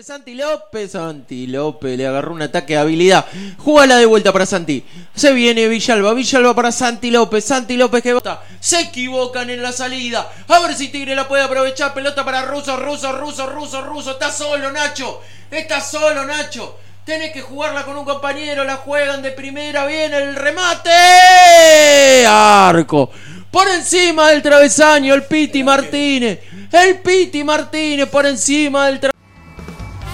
Santi López le agarró un ataque de habilidad. Jugala de vuelta para Santi. Se viene Villalba para Santi López que bota. Se equivocan en la salida. A ver si Tigre la puede aprovechar. Pelota para Russo. Está solo Nacho. Tenés que jugarla con un compañero. La juegan de primera. Viene el remate. Arco. Por encima del travesaño. El Piti Martínez por encima del travesaño.